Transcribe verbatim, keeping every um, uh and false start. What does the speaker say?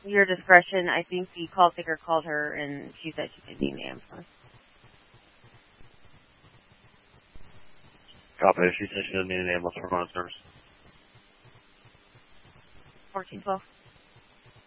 your discretion. I think the call taker called her, and she said she didn't need an ambulance. Copy. She said she doesn't need an ambulance for phone service. fourteen twelve.